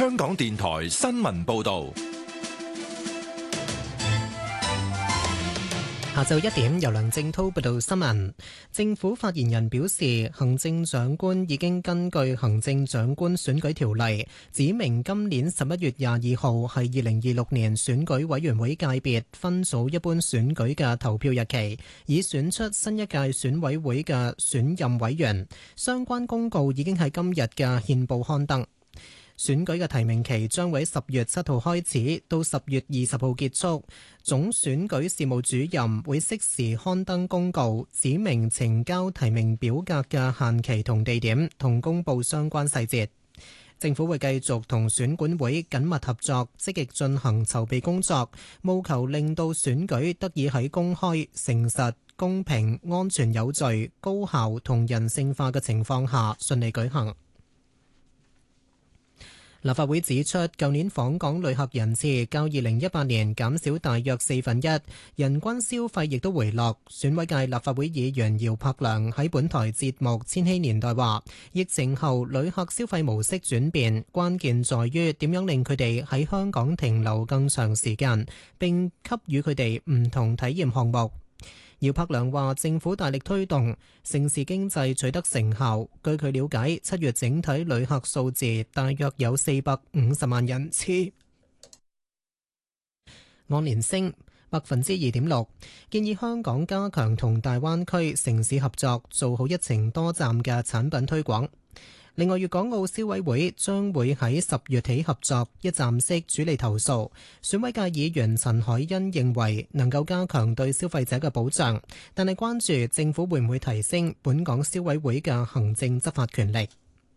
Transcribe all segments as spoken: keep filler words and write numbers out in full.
香港電台新聞報道。 下晝一點，由梁正滔報道新聞。政府發言人表示，行政長官已經根據行政長官選舉條例，指明今年十一月廿二號係二零二六年選舉委員會界別分組一般選舉嘅投票日期，以選出新一屆選委會嘅選任委員。相關公告已經喺今日嘅憲報刊登。選舉嘅提名期將會喺十月七號開始，到十月二十號結束。總選舉事務主任會適時刊登公告，指明呈交提名表格嘅限期同地點，同公佈相關細節。政府會繼續同選管會緊密合作，積極進行籌備工作，務求令到選舉得以喺公開、誠實、公平、安全有序、高效同人性化嘅情況下順利舉行。立法會指出，舊年訪港旅客人次較二零一八年減少大約四分一，人均消費亦都回落。選委界立法會議員姚柏良喺本台節目《千禧年代》話，疫情後旅客消費模式轉變，關鍵在於點樣令佢哋喺香港停留更長時間，並給予佢哋唔同體驗項目。姚柏良話：政府大力推動城市經濟取得成效。據佢了解，七月整體旅客數字大約有四百五十萬人次，按年升百分之二點六。建議香港加強同大灣區城市合作，做好一程多站嘅產品推廣。另外，粵港澳消委會將會喺十月起合作一站式處理投訴。選委界議員陳海欣認為能夠加強對消費者嘅保障，但係關注政府會唔會提升本港消委會嘅行政執法權力。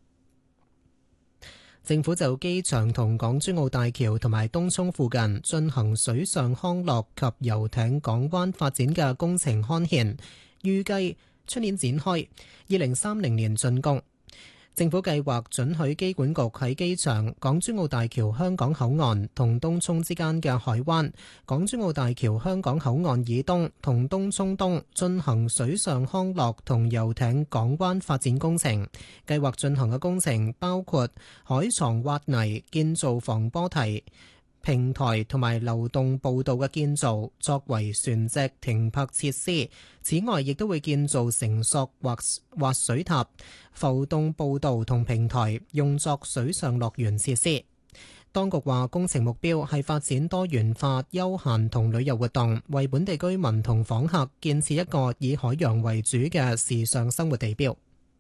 政府就機場同港珠澳大橋同埋東涌附近進行水上康樂及遊艇港灣發展嘅工程刊憲，預計出年展開，二零三零年竣工。政府計劃准許機管局喺機場、港珠澳大橋香港口岸同東涌之間嘅海灣、港珠澳大橋香港口岸以東同東涌東進行水上康樂同遊艇港灣發展工程。計劃進行嘅工程包括海床挖泥、建造防波堤、平台同埋流動步道嘅建造，作為船隻停泊設施。此外，亦都會建造繩索或滑水塔、浮動步道同平台，用作水上樂園設施。當局話，工程目標係發展多元化休閒同旅遊活動，為本地居民同訪客建設一個以海洋為主嘅時尚生活地標。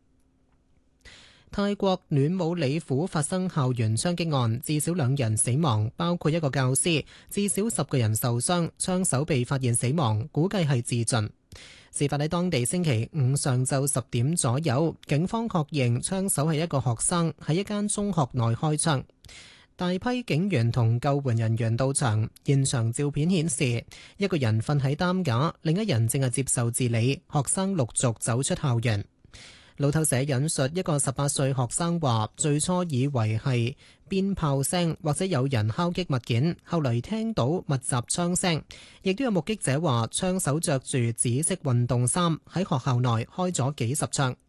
泰國暖武里府發生校園槍擊案，至少兩人死亡，包括一個教師，至少十個人受傷，槍手被發現死亡，估計係自盡。事發喺當地星期五上晝十點左右，警方確認槍手係一個學生，喺一間中學內開槍。大批警員同救援人員到場，現場照片顯示一個人瞓喺擔架，另一人正係接受治理，學生陸續走出校園。路透社引述一個十八歲學生話，最初以為係鞭炮聲或者有人敲擊物件，後來聽到密集槍聲。亦都有目擊者話，槍手着住紫色運動衫喺學校內開咗幾十槍。